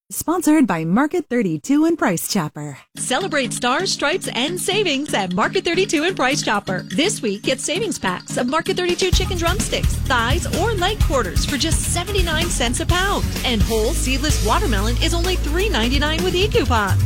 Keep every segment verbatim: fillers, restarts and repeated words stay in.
Sponsored by Market thirty-two and Price Chopper. Celebrate stars, stripes, and savings at Market thirty-two and Price Chopper. This week, get savings packs of Market thirty-two chicken drumsticks, thighs, or leg quarters for just seventy-nine cents a pound. And whole seedless watermelon is only three ninety-nine with e-coupon.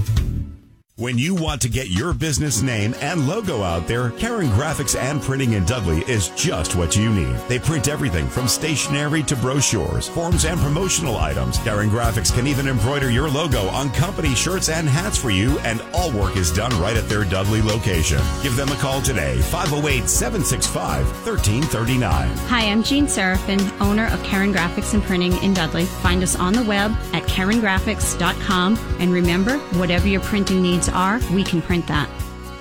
When you want to get your business name and logo out there, Karen Graphics and Printing in Dudley is just what you need. They print everything from stationery to brochures, forms, and promotional items. Karen Graphics can even embroider your logo on company shirts and hats for you, and all work is done right at their Dudley location. Give them a call today, five oh eight, seven six five, one three three nine. Hi, I'm Jean Seraphin, owner of Karen Graphics and Printing in Dudley. Find us on the web at karen graphics dot com, and remember, whatever your printing needs are, we can print that.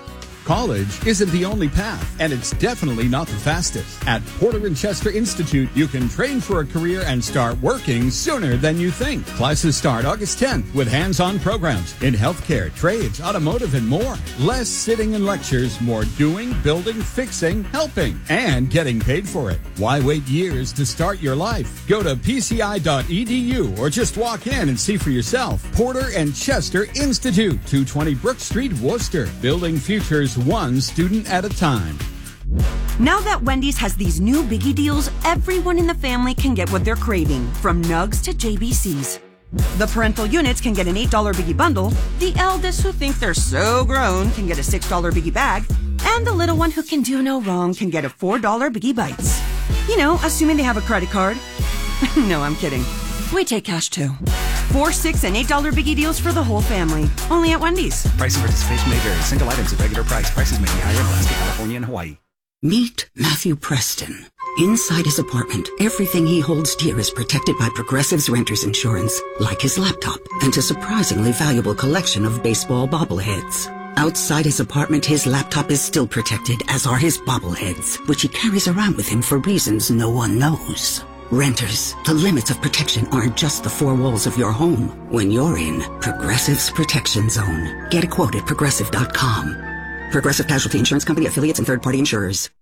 College isn't the only path, and it's definitely not the fastest. At Porter and Chester Institute, you can train for a career and start working sooner than you think. Classes start August tenth with hands-on programs in healthcare, trades, automotive, and more. Less sitting in lectures, more doing, building, fixing, helping, and getting paid for it. Why wait years to start your life? Go to p c i dot e d u or just walk in and see for yourself. Porter and Chester Institute, two twenty Brook Street, Worcester. Building futures one student at a time. Now that Wendy's has these new biggie deals, everyone in the family can get what they're craving, from nugs to J B Cs. The parental units can get an eight dollar biggie bundle, the eldest who think they're so grown can get a six dollar biggie bag, and the little one who can do no wrong can get a four dollar biggie bites. You know, assuming they have a credit card. No, I'm kidding. We take cash too. Four, six, and eight dollar biggie deals for the whole family. Only at Wendy's. Price and participation may vary. Single items at regular price. Prices may be higher in Alaska, California, and Hawaii. Meet Matthew Preston. Inside his apartment, everything he holds dear is protected by Progressive's Renter's Insurance, like his laptop and a surprisingly valuable collection of baseball bobbleheads. Outside his apartment, his laptop is still protected, as are his bobbleheads, which he carries around with him for reasons no one knows. Renters, the limits of protection aren't just the four walls of your home. When you're in Progressive's Protection Zone, get a quote at progressive dot com. Progressive Casualty Insurance Company, affiliates, and third-party insurers.